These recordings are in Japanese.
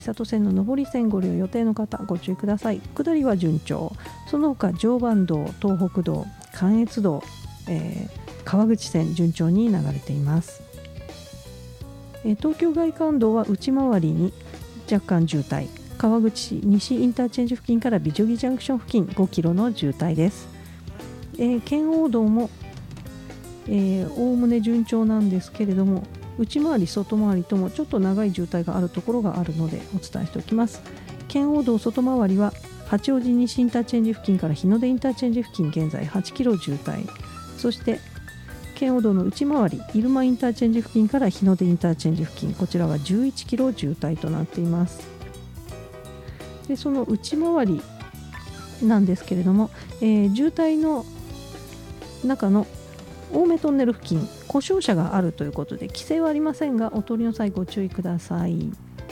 佐渡線の上り線ご利用予定の方ご注意ください。下りは順調。その他常磐道、東北道、関越道、川口線順調に流れています。東京外環道は内回りに若干渋滞、川口西インターチェンジ付近から美女木ジャンクション付近5キロの渋滞です。圏央道もおおむね順調なんですけれども、内回り外回りともちょっと長い渋滞があるところがあるのでお伝えしておきます。圏央道外回りは八王子西インターチェンジ付近から日の出インターチェンジ付近現在8キロ渋滞、そして圏央道の内回り入間インターチェンジ付近から日の出インターチェンジ付近、こちらは11キロ渋滞となっています。でその内回りなんですけれども、渋滞の中の青梅トンネル付近故障車があるということで規制はありませんがお通りの際ご注意ください。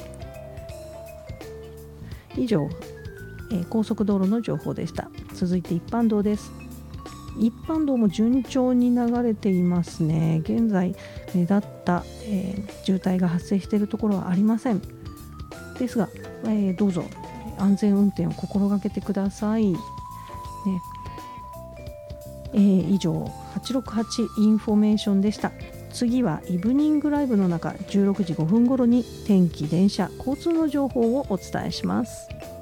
以上、高速道路の情報でした。続いて一般道です。一般道も順調に流れていますね。現在目立った、渋滞が発生しているところはありません。ですが、どうぞ安全運転を心がけてください、ね。以上868インフォメーションでした。次はイブニングライブの中16時5分頃に天気、電車、交通の情報をお伝えします。